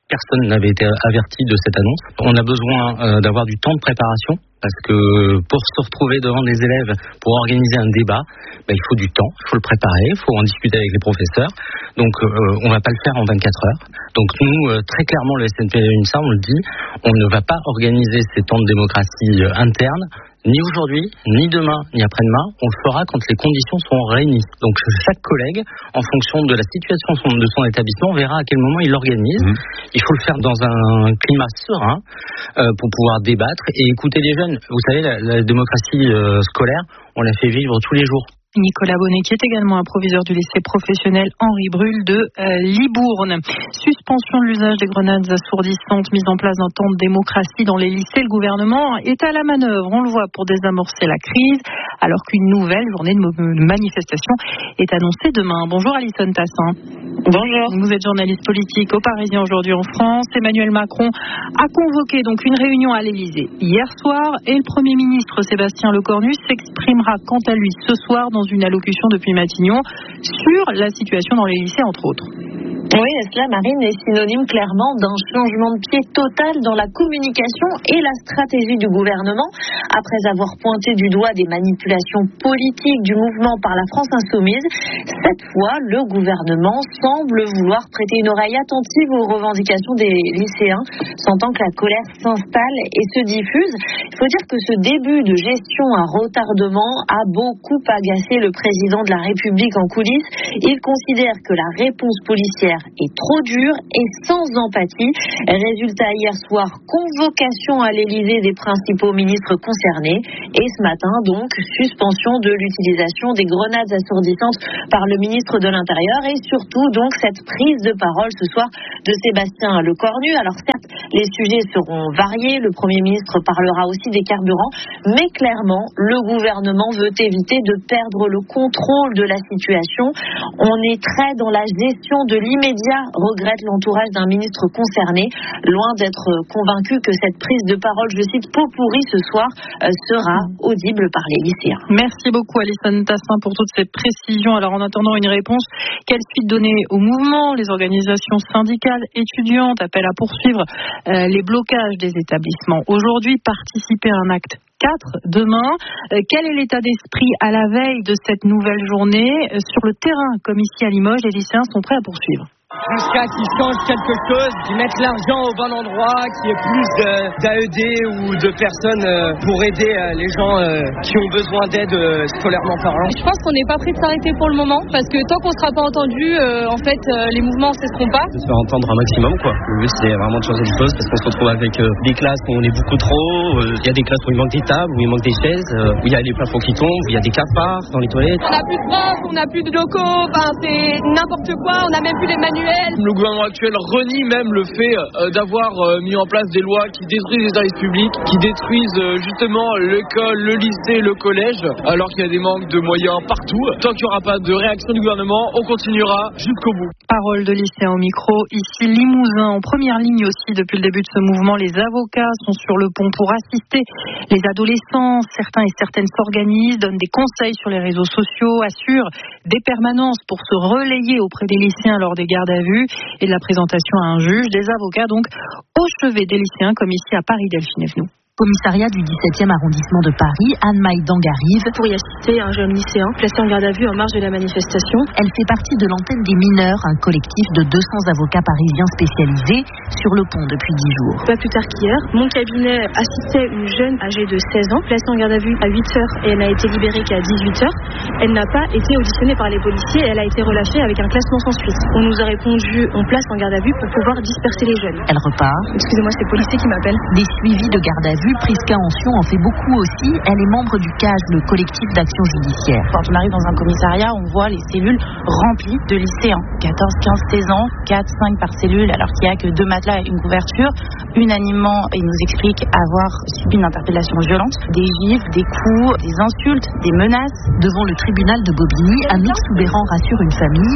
Personne n'avait été averti de cette annonce. On a besoin euh, d'avoir du temps de préparation parce que pour se retrouver devant des élèves, pour organiser un débat, bah, il faut du temps, il faut le préparer, il faut en discuter avec les professeurs. Donc euh, on ne va pas le faire en vingt-quatre heures. Donc nous, euh, très clairement, le S N P UNSA, on le dit, on ne va pas organiser ces temps de démocratie euh, interne, ni aujourd'hui, ni demain, ni après-demain. On le fera quand les conditions seront réunies. Donc chaque collègue, en fonction de la situation de son établissement, verra à quel moment il l'organise. Mmh. Il faut le faire dans un climat serein euh, pour pouvoir débattre et écouter les jeunes. Vous savez, la, la démocratie euh, scolaire, on la fait vivre tous les jours. Nicolas Bonnet, qui est également un proviseur du lycée professionnel Henri Brul de euh, Libourne. Suspension de l'usage des grenades assourdissantes, mise en place d'un temps de démocratie dans les lycées. Le gouvernement est à la manœuvre, on le voit, pour désamorcer la crise, alors qu'une nouvelle journée de manifestation est annoncée demain. Bonjour Alison Tassin. Bonjour. Vous êtes journaliste politique au Parisien aujourd'hui en France. Emmanuel Macron a convoqué donc une réunion à l'Élysée hier soir et le Premier ministre Sébastien Lecornu s'exprimera quant à lui ce soir dans une allocution depuis Matignon sur la situation dans les lycées, entre autres. Oui, cela, Marine, est synonyme clairement d'un changement de pied total dans la communication et la stratégie du gouvernement. Après avoir pointé du doigt des manipulations politiques du mouvement par la France insoumise, cette fois, le gouvernement semble vouloir prêter une oreille attentive aux revendications des lycéens, sentant que la colère s'installe et se diffuse. Il faut dire que ce début de gestion à retardement a beaucoup agacé le président de la République en coulisses. Il considère que la réponse policière est trop dure et sans empathie. Résultat, hier soir, convocation à l'Élysée des principaux ministres concernés et ce matin, donc, suspension de l'utilisation des grenades assourdissantes par le ministre de l'Intérieur et surtout, donc, cette prise de parole ce soir de Sébastien Lecornu. Alors certes, les sujets seront variés, le Premier ministre parlera aussi des carburants, mais clairement, le gouvernement veut éviter de perdre le contrôle de la situation. On est très dans la gestion de l'immédiat, regrette l'entourage d'un ministre concerné, loin d'être convaincu que cette prise de parole, je cite, pot pourri ce soir, euh, sera audible par les lycéens. Merci beaucoup Alison Tassin pour toutes ces précisions. Alors en attendant une réponse, quelle suite donner au mouvement? Les organisations syndicales étudiantes appellent à poursuivre euh, les blocages des établissements. Aujourd'hui, participer à un acte quatre demain. Euh, quel est l'état d'esprit à la veille de cette nouvelle journée? euh, Sur le terrain, comme ici à Limoges, les lycéens sont prêts à poursuivre. Jusqu'à qu'ils changent quelque chose, qu'ils mettent l'argent au bon endroit, qu'il y ait plus d'A E D ou de personnes pour aider les gens qui ont besoin d'aide scolairement parlant. Je pense qu'on n'est pas prêt de s'arrêter pour le moment parce que tant qu'on ne sera pas entendu, euh, en fait, euh, les mouvements ne cesseront pas. De se faire entendre un maximum, quoi. Le but, c'est vraiment de changer les choses parce qu'on se retrouve avec euh, des classes où on est beaucoup trop. Il euh, y a des classes où il manque des tables, où il manque des chaises, euh, où il y a les plafonds qui tombent, où il y a des cafards dans les toilettes. On n'a plus de profs, on n'a plus de locaux, enfin, c'est n'importe quoi, on n'a même plus les manuels. Le gouvernement actuel renie même le fait euh, d'avoir euh, mis en place des lois qui détruisent les services publics, qui détruisent euh, justement l'école, le lycée, le collège, alors qu'il y a des manques de moyens partout. Tant qu'il n'y aura pas de réaction du gouvernement, on continuera jusqu'au bout. Parole de lycéen au micro, ici Limousin, en première ligne aussi depuis le début de ce mouvement. Les avocats sont sur le pont pour assister les adolescents. Certains et certaines s'organisent, donnent des conseils sur les réseaux sociaux, assurent des permanences pour se relayer auprès des lycéens lors des gardes à vue et de la présentation à un juge. Des avocats donc au chevet des lycéens comme ici à Paris. Delphine Evenou. Commissariat du dix-septième arrondissement de Paris, Anne-Maï Dangarrive. Pour y assister un jeune lycéen placé en garde à vue en marge de la manifestation. Elle fait partie de l'antenne des mineurs, un collectif de deux cents avocats parisiens spécialisés sur le pont depuis dix jours. Pas plus tard qu'hier, mon cabinet assistait une jeune âgée de seize ans, placée en garde à vue à huit heures et elle n'a été libérée qu'à dix-huit heures. Elle n'a pas été auditionnée par les policiers et elle a été relâchée avec un classement sans suite. On nous a répondu, on place en garde à vue pour pouvoir disperser les jeunes. Elle repart. Excusez-moi, c'est le policier qui m'appelle. Des suivis de garde à vue. Prisca Ancion en fait beaucoup aussi. Elle est membre du C A G, le collectif d'action judiciaire. Quand on arrive dans un commissariat, on voit les cellules remplies de lycéens. quatorze, quinze, seize ans, quatre, cinq par cellule, alors qu'il n'y a que deux matelas et une couverture. Unanimement, ils nous expliquent avoir subi une interpellation violente, des gifles, des coups, des insultes, des menaces. Devant le tribunal de Bobigny, Annick Soubéran rassure une famille,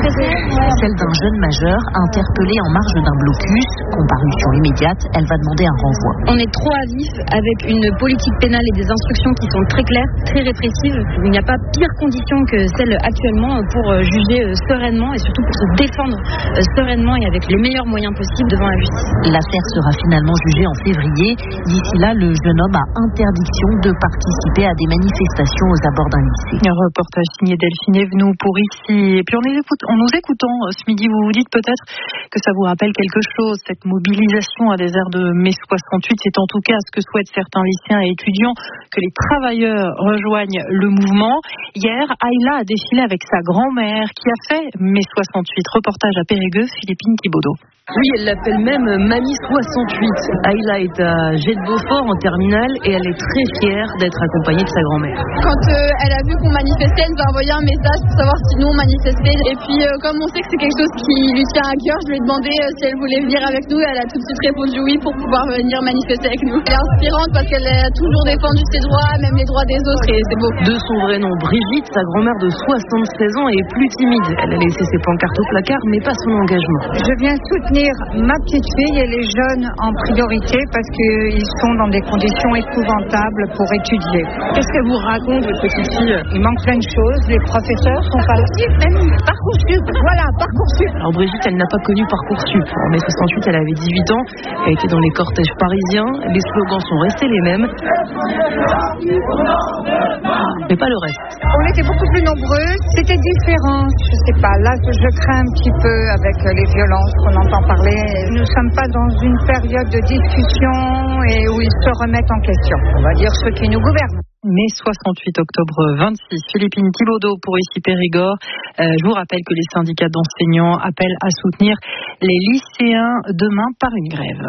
celle d'un jeune majeur interpellé en marge d'un blocus. Comparution immédiate, elle va demander un renvoi. On est trop dissuasif, avec une politique pénale et des instructions qui sont très claires, très répressives. Il n'y a pas pire condition que celle actuellement pour juger sereinement et surtout pour se défendre sereinement et avec les meilleurs moyens possibles devant la justice. L'affaire sera finalement jugée en février. D'ici là, le jeune homme a interdiction de participer à des manifestations aux abords d'un lycée. Un reportage signé Delphine Evenou pour ici. Et puis en, écoute, en nous écoutant ce midi, vous vous dites peut-être que ça vous rappelle quelque chose, cette mobilisation à des airs de mai soixante-huit. C'est en tout cas ce que souhaitent certains lycéens et étudiants, que les travailleurs rejoignent le mouvement. Hier, Ayla a défilé avec sa grand-mère qui a fait mai soixante-huit. Reportage à Périgueux, Philippine Thibaudot. Oui, elle l'appelle même Mamie soixante-huit. Ayla est à Jet de Beaufort en terminale et elle est très fière d'être accompagnée de sa grand-mère. Quand euh, elle a vu qu'on manifestait, elle nous a envoyé un message pour savoir si nous on manifestait. Et puis euh, comme on sait que c'est quelque chose qui lui tient à cœur, je lui ai demandé euh, si elle voulait venir avec nous. Elle a tout de suite répondu oui pour pouvoir venir manifester avec nous. Elle est inspirante parce qu'elle a toujours défendu ses droits, même les droits des autres, et c'est beau. De son vrai nom, Brigitte, sa grand-mère de soixante-seize ans est plus timide. Elle a laissé ses pancartes au placard, mais pas son engagement. Je viens soutenir ma petite fille et les jeunes en priorité parce qu'ils sont dans des conditions épouvantables pour étudier. Qu'est-ce qu'elle vous raconte, votre petite fille? Il manque plein de choses, les professeurs sont pas là. Même Parcoursup, voilà, Parcoursup. Alors Brigitte, elle n'a pas connu Parcoursup. En mai soixante-huit, elle avait dix-huit ans, elle était dans les cortèges parisiens, les slogans sont restés les mêmes, mais pas le reste. On était beaucoup plus nombreux, c'était différent, je sais pas, là je crains un petit peu avec les violences qu'on entend parler. Nous ne sommes pas dans une période de discussion et où ils se remettent en question. On va dire ceux qui nous gouvernent. mai soixante-huit, octobre vingt-six. Philippine Thibaudot pour ici Périgord. Euh, je vous rappelle que les syndicats d'enseignants appellent à soutenir les lycéens demain par une grève.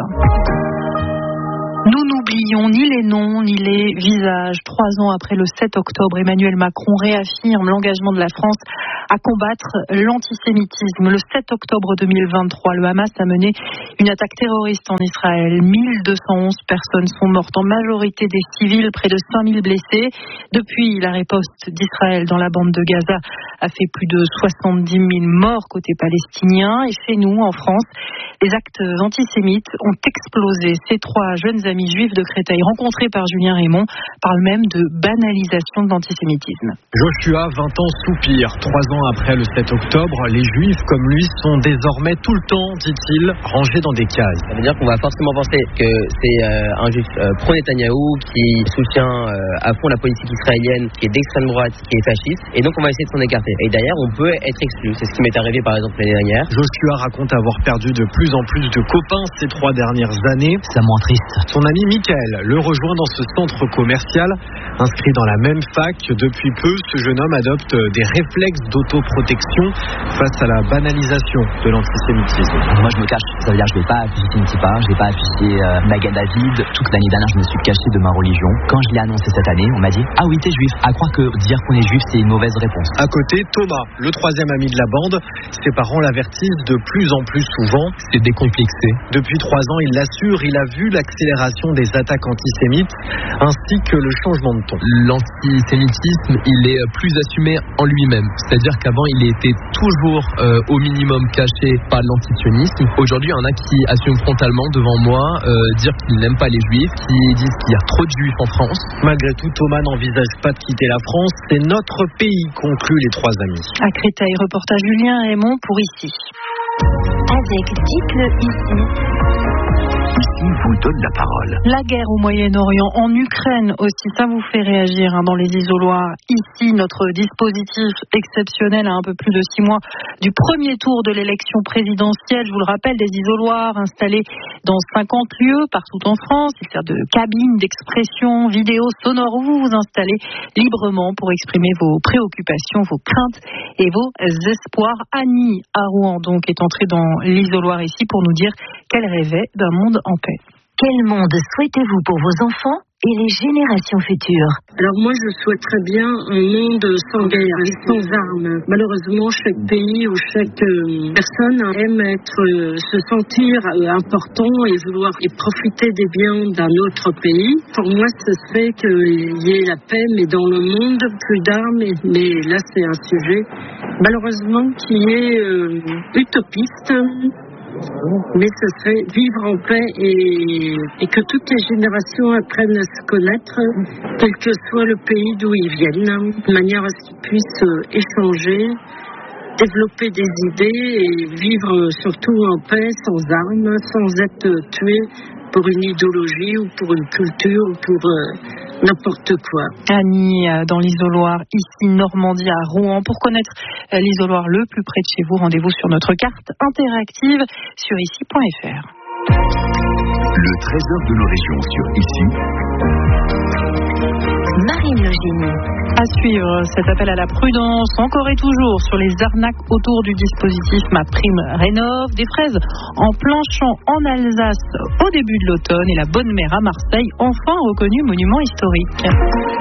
Nous n'oublions ni les noms, ni les visages. Trois ans après le sept octobre, Emmanuel Macron réaffirme l'engagement de la France à combattre l'antisémitisme. Le sept octobre deux mille vingt-trois, le Hamas a mené une attaque terroriste en Israël. mille deux cent onze personnes sont mortes, en majorité des civils, près de cinq mille blessés. Depuis, la riposte d'Israël dans la bande de Gaza a fait plus de soixante-dix mille morts côté palestinien. Et chez nous, en France, les actes antisémites ont explosé. Ces trois jeunes amis juifs de Créteil, rencontrés par Julien Raymond, parlent même de banalisation de l'antisémitisme. Joshua, vingt ans, soupire. Trois ans après le sept octobre, les juifs comme lui sont désormais tout le temps, dit-il, rangés dans des cases. Ça veut dire qu'on va forcément penser que c'est euh, un juif euh, pro-Netanyahou qui soutient euh, à fond la politique israélienne, qui est d'extrême droite, qui est fasciste, et donc on va essayer de s'en écarter. Et d'ailleurs, on peut être exclu. C'est ce qui m'est arrivé par exemple l'année dernière. Joshua raconte avoir perdu de plus en plus de copains ces trois dernières années. Ça me rend triste. Son ami Michael le rejoint dans ce centre commercial. Inscrit dans la même fac, depuis peu, ce jeune homme adopte des réflexes d'autoprotection face à la banalisation de l'antisémitisme. Moi, je me cache. Ça veut dire que je ne vais pas afficher Tintipa, je ne vais pas afficher euh, Maga David. Toute l'année dernière, je me suis caché de ma religion. Quand je l'ai annoncé cette année, on m'a dit « Ah oui, t'es juif ». À croire que dire qu'on est juif, c'est une mauvaise réponse. À côté, Thomas, le troisième ami de la bande. Ses parents l'avertissent de plus en plus souvent. C'est décomplexé. Depuis trois ans, il l'assure, il a vu l'accélération des attaques antisémites ainsi que le changement de ton. L'antisémitisme, il est plus assumé en lui-même. C'est-à-dire qu'avant, il était toujours euh, au minimum caché par l'antisionisme. Aujourd'hui, il y en a qui assument frontalement devant moi euh, dire qu'ils n'aiment pas les juifs, qui disent qu'il y a trop de juifs en France. Malgré tout, Thomas n'envisage pas de quitter la France. C'est notre pays, concluent les trois amis. À Créteil, reportage Julien Raymond pour ici. Avec Dites-le ici. Ici vous donne la parole. La guerre au Moyen-Orient, en Ukraine aussi, ça vous fait réagir hein, dans les isoloirs. Ici, notre dispositif exceptionnel à un peu plus de six mois du premier tour de l'élection présidentielle. Je vous le rappelle, des isoloirs installés dans cinquante lieux partout en France. Ils servent de cabines d'expression, vidéo, sonore où vous vous installez librement pour exprimer vos préoccupations, vos craintes et vos espoirs. Annie à Rouen donc est entrée dans l'isoloir ici pour nous dire qu'elle rêvait d'un monde en paix. Quel monde souhaitez-vous pour vos enfants et les générations futures? Alors moi, je souhaiterais bien un monde sans guerre et sans armes. Malheureusement, chaque pays ou chaque euh, personne aime être, euh, se sentir euh, important et vouloir et profiter des biens d'un autre pays. Pour moi, ce serait qu'il y ait la paix, mais dans le monde, plus d'armes. Et, mais là, c'est un sujet, malheureusement, qui est euh, utopiste. mais ce serait vivre en paix et, et que toutes les générations apprennent à se connaître, quel que soit le pays d'où ils viennent, de manière à ce qu'ils puissent échanger, développer des idées et vivre surtout en paix, sans armes, sans être tués pour une idéologie ou pour une culture ou pour euh, n'importe quoi. Annie, dans l'isoloir, ici Normandie à Rouen. Pour connaître l'isoloir le plus près de chez vous, rendez-vous sur notre carte interactive sur ici point f r. Le trésor de nos régions sur ici. Marine Logini. À suivre cet appel à la prudence, encore et toujours sur les arnaques autour du dispositif Ma Prime Rénov', des fraises en plein champ en Alsace au début de l'automne et la Bonne Mère à Marseille, enfin reconnu monument historique.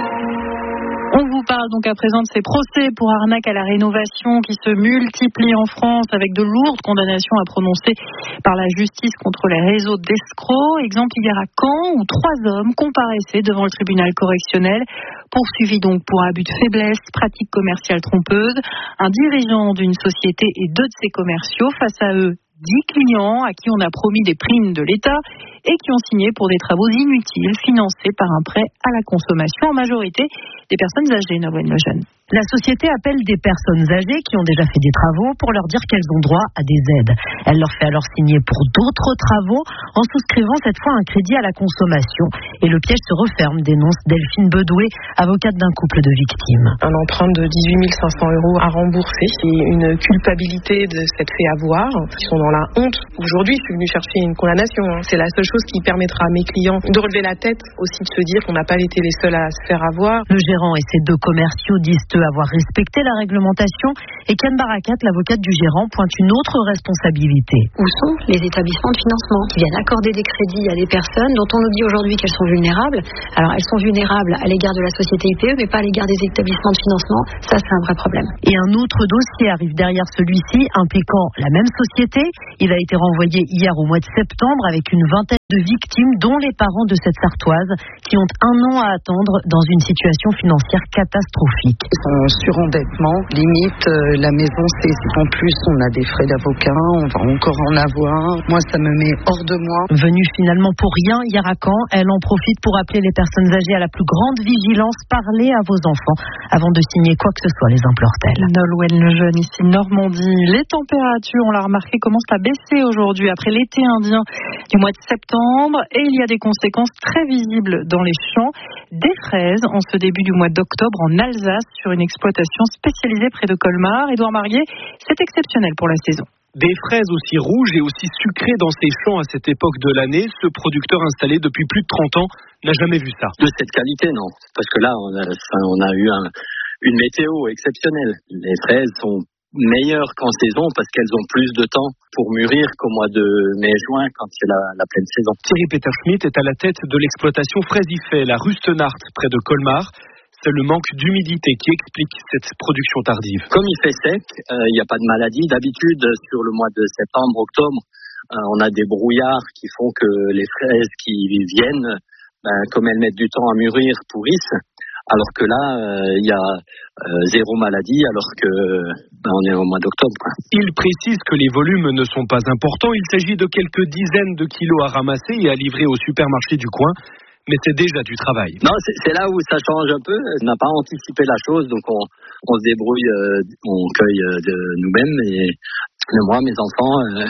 On vous parle donc à présent de ces procès pour arnaque à la rénovation qui se multiplient en France avec de lourdes condamnations à prononcer par la justice contre les réseaux d'escrocs. Exemple hier à Caen où trois hommes comparaissaient devant le tribunal correctionnel, poursuivis donc pour abus de faiblesse, pratiques commerciales trompeuses. Un dirigeant d'une société et deux de ses commerciaux, face à eux dix clients à qui on a promis des primes de l'État et qui ont signé pour des travaux inutiles financés par un prêt à la consommation, en majorité des personnes âgées, Nolwenn Lejeune. La société appelle des personnes âgées qui ont déjà fait des travaux pour leur dire qu'elles ont droit à des aides. Elle leur fait alors signer pour d'autres travaux en souscrivant cette fois un crédit à la consommation. Et le piège se referme, dénonce Delphine Bedoué, avocate d'un couple de victimes. Un emprunt de dix-huit mille cinq cents euros à rembourser et une culpabilité de s'être fait avoir. Ils sont dans la honte. Aujourd'hui, je suis venue chercher une condamnation. C'est la seule chose qui permettra à mes clients de relever la tête, aussi de se dire qu'on n'a pas été les seuls à se faire avoir. Le gérant et ses deux commerciaux disent avoir respecté la réglementation et Ken Barakat, l'avocate du gérant, pointe une autre responsabilité. Où sont les établissements de financement qui viennent accorder des crédits à des personnes dont on nous dit aujourd'hui qu'elles sont vulnérables? Alors elles sont vulnérables à l'égard de la société I P E mais pas à l'égard des établissements de financement. Ça c'est un vrai problème. Et un autre dossier arrive derrière celui-ci impliquant la même société. Il a été renvoyé hier au mois de septembre avec une vingtaine de victimes dont les parents de cette Sartoise qui ont un an à attendre dans une situation financière catastrophique. Un surendettement, limite euh, la maison c'est en plus on a des frais d'avocat, on va encore en avoir. Moi ça me met hors de moi. Venue finalement pour rien hier à Caen, elle en profite pour appeler les personnes âgées à la plus grande vigilance. Parlez à vos enfants avant de signer quoi que ce soit, les implore-t-elle. Nolwenn Lejeune, ici Normandie. Les températures, on l'a remarqué, commencent à baisser aujourd'hui après l'été indien du mois de septembre et il y a des conséquences très visibles dans les champs. Des fraises en ce début du mois d'octobre en Alsace sur une exploitation spécialisée près de Colmar. Édouard Marié, c'est exceptionnel pour la saison. Des fraises aussi rouges et aussi sucrées dans ses champs à cette époque de l'année. Ce producteur installé depuis plus de trente ans n'a jamais vu ça. De cette qualité, non. Parce que là, on a, on a eu un, une météo exceptionnelle. Les fraises sont meilleures qu'en saison parce qu'elles ont plus de temps pour mûrir qu'au mois de mai-juin quand c'est la, la pleine saison. Thierry Peter Schmidt est à la tête de l'exploitation Fraisifet, la Rustenart, près de Colmar. C'est le manque d'humidité qui explique cette production tardive. Comme il fait sec, il euh, n'y a pas de maladie. D'habitude, sur le mois de septembre, octobre, euh, on a des brouillards qui font que les fraises qui viennent, ben, comme elles mettent du temps à mûrir, pourrissent. Alors que là, il euh, y a euh, zéro maladie, alors que ben, on est au mois d'octobre. Quoi. Il précise que les volumes ne sont pas importants. Il s'agit de quelques dizaines de kilos à ramasser et à livrer au supermarché du coin. Mais c'est déjà du travail. Non, c'est, c'est là où ça change un peu. On n'a pas anticipé la chose, donc on, on se débrouille, euh, on cueille euh, de nous-mêmes. Et moi, mes enfants, euh,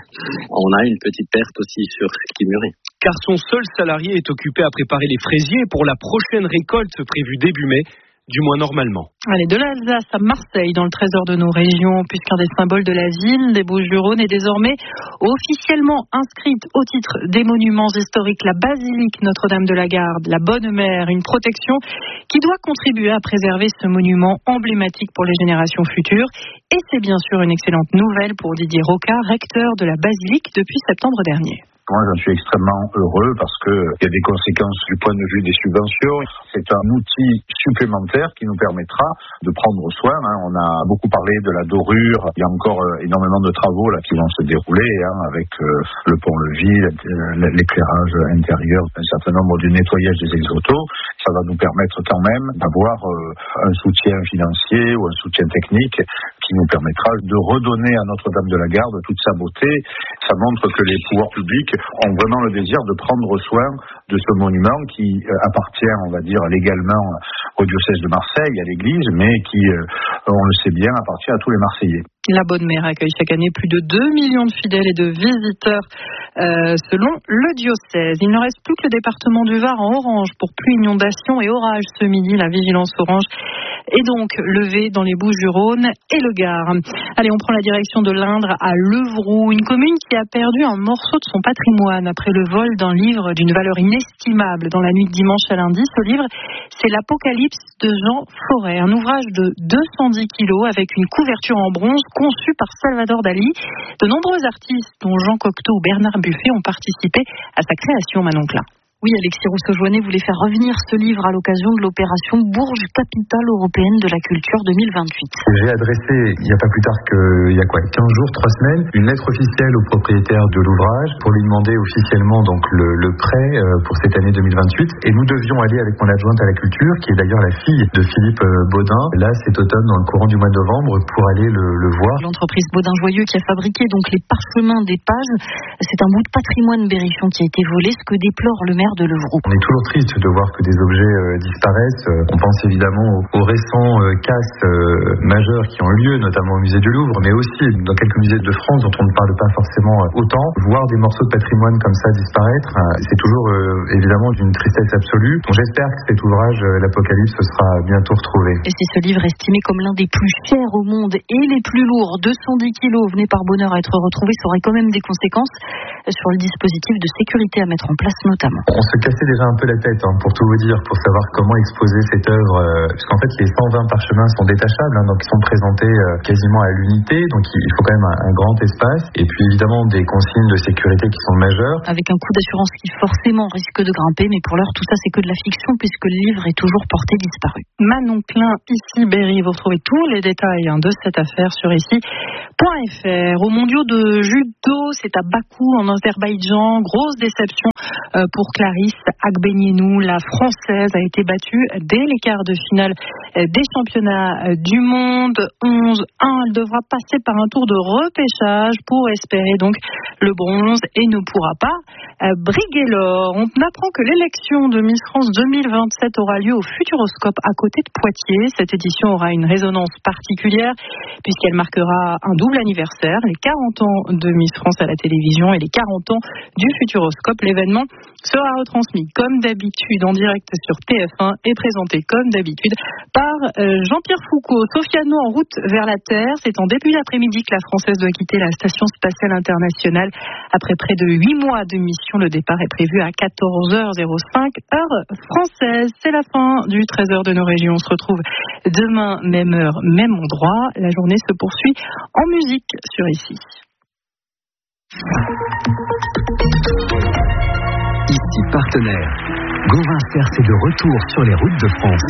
on a une petite perte aussi sur ce qui mûrit. Car son seul salarié est occupé à préparer les fraisiers pour la prochaine récolte prévue début mai. Du moins normalement. Allez, de l'Alsace à Marseille, dans le trésor de nos régions, puisqu'un des symboles de la ville, des Bouches-du-Rhône, est désormais officiellement inscrite au titre des monuments historiques, la basilique Notre-Dame de la Garde, la Bonne Mère, une protection qui doit contribuer à préserver ce monument emblématique pour les générations futures. Et c'est bien sûr une excellente nouvelle pour Didier Roca, recteur de la basilique depuis septembre dernier. Moi, j'en suis extrêmement heureux parce que il y a des conséquences du point de vue des subventions. C'est un outil supplémentaire qui nous permettra de prendre soin. Hein. On a beaucoup parlé de la dorure. Il y a encore euh, énormément de travaux là qui vont se dérouler hein, avec euh, le pont-levis, l'éclairage intérieur, un certain nombre du nettoyage des exotos. Ça va nous permettre quand même d'avoir euh, un soutien financier ou un soutien technique qui qui nous permettra de redonner à Notre-Dame de la Garde toute sa beauté. Ça montre que les pouvoirs publics ont vraiment le désir de prendre soin de ce monument qui appartient, on va dire, légalement au diocèse de Marseille, à l'église, mais qui, on le sait bien, appartient à tous les Marseillais. La Bonne Mère accueille chaque année plus de deux millions de fidèles et de visiteurs euh, selon le diocèse. Il ne reste plus que le département du Var en orange pour pluie, inondation et orage ce midi. La vigilance orange est donc levée dans les Bouches-du-Rhône et le Gard. Allez, on prend la direction de l'Indre à Levroux, une commune qui a perdu un morceau de son patrimoine après le vol d'un livre d'une valeur inestimable dans la nuit de dimanche à lundi. Ce livre, c'est l'Apocalypse de Jean Forêt, un ouvrage de deux cent dix kilos avec une couverture en bronze conçu par Salvador Dali. De nombreux artistes, dont Jean Cocteau ou Bernard Buffet, ont participé à sa création, Manon Klein. Oui, Alexis Rousseau-Joannet voulait faire revenir ce livre à l'occasion de l'opération Bourges Capitale Européenne de la Culture deux mille vingt-huit. J'ai adressé, il n'y a pas plus tard qu'il y a quoi, quinze jours, trois semaines, une lettre officielle au propriétaire de l'ouvrage pour lui demander officiellement donc le, le prêt pour cette année deux mille vingt-huit. Et nous devions aller avec mon adjointe à la culture, qui est d'ailleurs la fille de Philippe Baudin, là cet automne dans le courant du mois de novembre, pour aller le, le voir. L'entreprise Baudin-Joyeux qui a fabriqué donc les parchemins des pages, c'est un bout de patrimoine berrichon qui a été volé, ce que déplore le maire de Levroux. On est toujours triste de voir que des objets euh, disparaissent. On pense évidemment aux, aux récents euh, casses euh, majeurs qui ont eu lieu, notamment au musée du Louvre, mais aussi dans quelques musées de France dont on ne parle pas forcément autant. Voir des morceaux de patrimoine comme ça disparaître, euh, c'est toujours euh, évidemment d'une tristesse absolue. Donc j'espère que cet ouvrage, euh, l'Apocalypse, sera bientôt retrouvé. Et si ce livre estimé comme l'un des plus chers au monde et les plus lourds, deux cent dix kilos, venait par bonheur à être retrouvé, ça aurait quand même des conséquences sur le dispositif de sécurité à mettre en place notamment. On se cassait déjà un peu la tête, hein, pour tout vous dire, pour savoir comment exposer cette œuvre, euh, puisqu'en fait les cent vingt parchemins sont détachables, hein, donc ils sont présentés euh, quasiment à l'unité, donc il faut quand même un, un grand espace, et puis évidemment des consignes de sécurité qui sont majeures. Avec un coût d'assurance qui forcément risque de grimper, mais pour l'heure tout ça c'est que de la fiction, puisque le livre est toujours porté disparu. Manon Klein, ici Berry, vous retrouvez tous les détails hein, de cette affaire sur ici point f r. Aux mondiaux de judo, c'est à Bakou en Azerbaïdjan, grosse déception euh, pour Clarisse Agbenienou. La Française a été battue dès les quarts de finale des championnats du monde. onze un, elle devra passer par un tour de repêchage pour espérer donc le bronze et ne pourra pas euh, briguer l'or. On apprend que l'élection de Miss France deux mille vingt-sept aura lieu au Futuroscope à côté de Poitiers. Cette édition aura une résonance particulière puisqu'elle marquera un double anniversaire, les quarante ans de Miss France à la télévision et les quarante ans du Futuroscope. L'événement sera retransmis comme d'habitude en direct sur T F un et présenté comme d'habitude par euh, Jean-Pierre Foucault. Sofiane en route vers la Terre. C'est en début d'après-midi que la Française doit quitter la Station Spatiale Internationale. Après près de huit mois de mission, le départ est prévu à quatorze heures cinq, heure française. C'est la fin du treize heures de nos régions. On se retrouve demain, même heure, même endroit. La journée se poursuit en musique sur ici. Ici partenaire. Gauvin Cers est de retour sur les routes de France.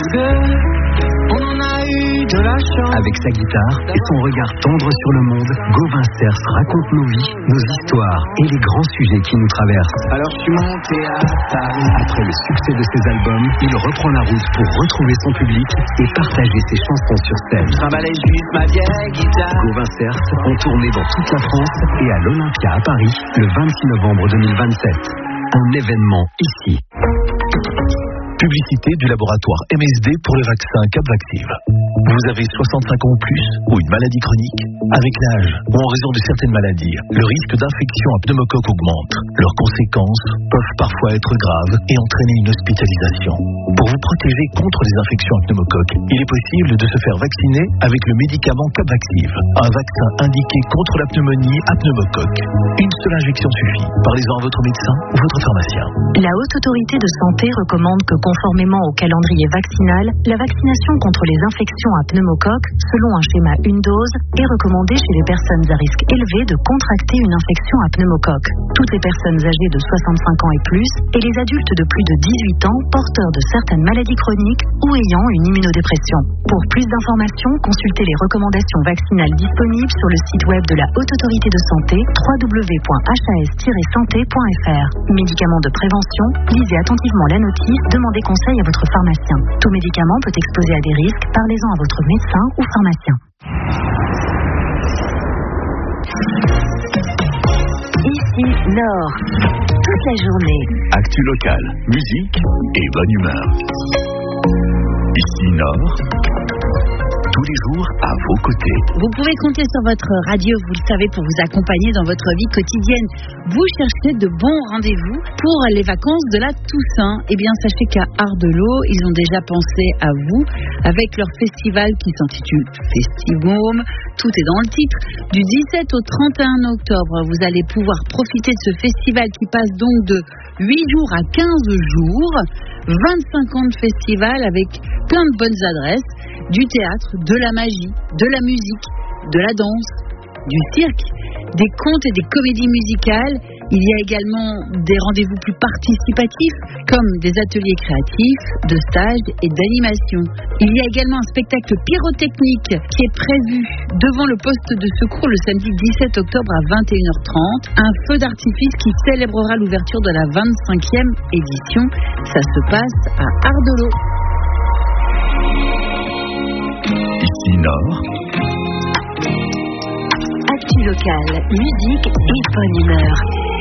Avec sa guitare et son regard tendre sur le monde, Gauvin Cers raconte nos vies, nos histoires et les grands sujets qui nous traversent. Alors je suis monté à Paris. Après le succès de ses albums, il reprend la route pour retrouver son public et partager ses chansons sur scène. Travaillez juste ma vieille guitare. Gauvin Cers ont tourné dans toute la France et à l'Olympia à Paris le vingt-six novembre deux mille vingt-sept. Un événement ici. Publicité du laboratoire M S D pour le vaccin Capvaxive. Vous avez soixante-cinq ans ou plus ou une maladie chronique? Avec l'âge ou en raison de certaines maladies, le risque d'infection à pneumocoque augmente. Leurs conséquences peuvent parfois être graves et entraîner une hospitalisation. Pour vous protéger contre les infections à pneumocoque, il est possible de se faire vacciner avec le médicament Capvaxive, un vaccin indiqué contre la pneumonie à pneumocoque. Une seule injection suffit. Parlez-en à votre médecin ou votre pharmacien. La Haute Autorité de Santé recommande que conformément au calendrier vaccinal, la vaccination contre les infections à pneumocoque, selon un schéma une dose, est recommandée chez les personnes à risque élevé de contracter une infection à pneumocoque. Toutes les personnes âgées de soixante-cinq ans et plus et les adultes de plus de dix-huit ans porteurs de certaines maladies chroniques ou ayant une immunodépression. Pour plus d'informations, consultez les recommandations vaccinales disponibles sur le site web de la Haute Autorité de Santé w w w point h a s tiret santé point f r. Médicaments de prévention, lisez attentivement la notice, demandez conseil à votre pharmacien. Tout médicament peut exposer à des risques, parlez-en à votre médecin ou pharmacien. Nord. Toute la journée. Actu locale, musique et bonne humeur. Ici Nord. Tous les jours à vos côtés. Vous pouvez compter sur votre radio, vous le savez, pour vous accompagner dans votre vie quotidienne. Vous cherchez de bons rendez-vous pour les vacances de la Toussaint. Eh bien, sachez qu'à Ardelot, ils ont déjà pensé à vous avec leur festival qui s'intitule Festivôme. Tout est dans le titre. Du dix-sept au trente et un octobre, vous allez pouvoir profiter de ce festival qui passe donc de huit jours à quinze jours. vingt-cinq ans de festival avec plein de bonnes adresses, du théâtre, de la magie, de la musique, de la danse, du cirque, des contes et des comédies musicales. Il y a également des rendez-vous plus participatifs comme des ateliers créatifs, de stages et d'animation. Il y a également un spectacle pyrotechnique qui est prévu devant le poste de secours le samedi dix-sept octobre à vingt et une heures trente. Un feu d'artifice qui célébrera l'ouverture de la vingt-cinquième édition. Ça se passe à Ardelot. Ici Nord. Actu locale, musique et bonne humeur.